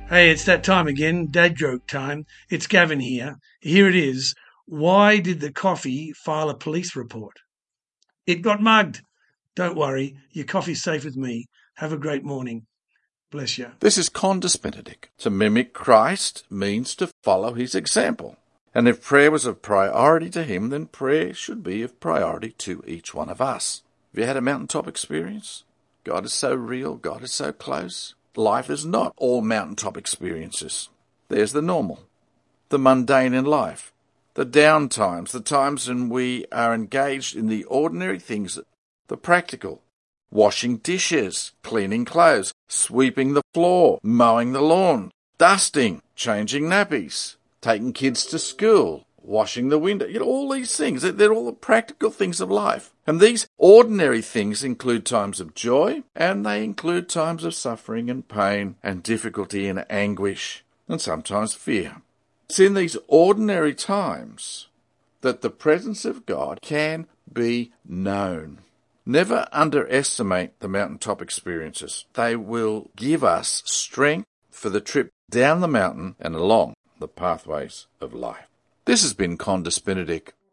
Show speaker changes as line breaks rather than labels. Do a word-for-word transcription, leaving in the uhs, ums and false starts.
Hey, it's that time again, dad joke time. It's Gavin here. Here it is. Why did the coffee file a police report? It got mugged. Don't worry, your coffee's safe with me. Have a great morning. Bless you.
This is Condus Benedict. To mimic Christ means to follow his example. And if prayer was of priority to him, then prayer should be of priority to each one of us. Have you had a mountaintop experience? God is so real. God is so close. Life is not all mountaintop experiences. There's the normal, the mundane in life, the down times, the times when we are engaged in the ordinary things, the practical, washing dishes, cleaning clothes, sweeping the floor, mowing the lawn, dusting, changing nappies, taking kids to school, washing the window, you know, all these things. They're all the practical things of life. And these ordinary things include times of joy, and they include times of suffering and pain and difficulty and anguish, and sometimes fear. It's in these ordinary times that the presence of God can be known. Never underestimate the mountaintop experiences. They will give us strength for the trip down the mountain and along the pathways of life. This has been Condus Benedict.